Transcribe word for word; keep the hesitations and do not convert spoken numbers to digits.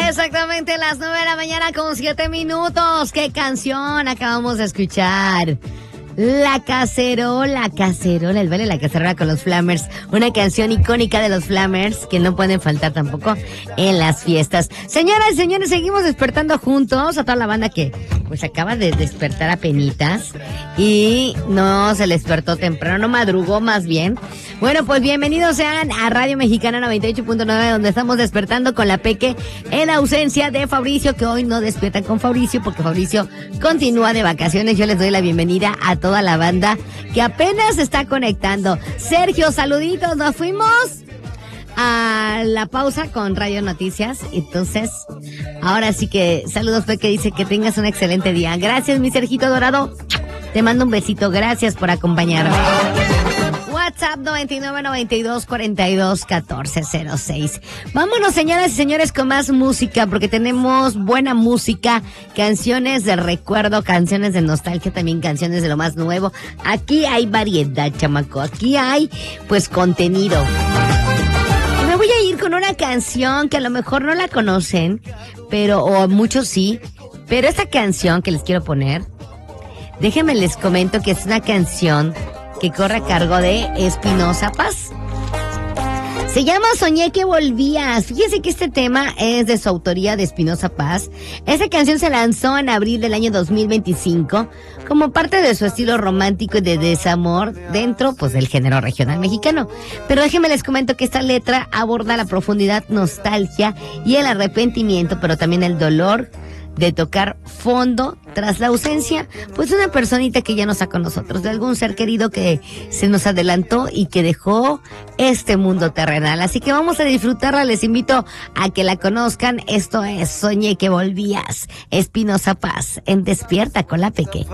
Exactamente las nueve de la mañana con siete minutos. ¿Qué canción acabamos de escuchar? La cacerola, cacerola, el baile de la cacerola con los Flamers. Una canción icónica de los Flamers que no pueden faltar tampoco en las fiestas. Señoras y señores, seguimos despertando juntos a toda la banda que pues acaba de despertar a penitas y no se les despertó temprano, no madrugó más bien. Bueno, pues bienvenidos sean a Radio Mexicana noventa y ocho punto nueve, donde estamos despertando con la Peque en ausencia de Fabricio, que hoy no despiertan con Fabricio porque Fabricio continúa de vacaciones. Yo les doy la bienvenida a toda la banda que apenas se está conectando. Sergio, saluditos, nos fuimos a la pausa con Radio Noticias. Entonces, ahora sí que saludos, Peque, dice que tengas un excelente día. Gracias, mi Sergito Dorado. Te mando un besito, gracias por acompañarme. WhatsApp noventa y nueve, noventa y dos, cuarenta y dos, catorce cero seis. Vámonos, señoras y señores, con más música, porque tenemos buena música, canciones de recuerdo, canciones de nostalgia, también canciones de lo más nuevo. Aquí hay variedad, chamaco, aquí hay, pues, contenido. Y me voy a ir con una canción que a lo mejor no la conocen, pero, o muchos sí, pero esta canción que les quiero poner, déjenme les comento que es una canción que corre a cargo de Espinoza Paz. Se llama Soñé que volvías. Fíjense que este tema es de su autoría, de Espinoza Paz. Esta canción se lanzó en abril del año dos mil veinticinco como parte de su estilo romántico y de desamor dentro, pues, del género regional mexicano. Pero déjenme les comento que esta letra aborda la profundidad, nostalgia y el arrepentimiento, pero también el dolor de tocar fondo tras la ausencia, pues, de una personita que ya no está con nosotros, de algún ser querido que se nos adelantó y que dejó este mundo terrenal. Así que vamos a disfrutarla, les invito a que la conozcan. Esto es Soñé que volvías, Espinoza Paz, en Despierta con la Peque.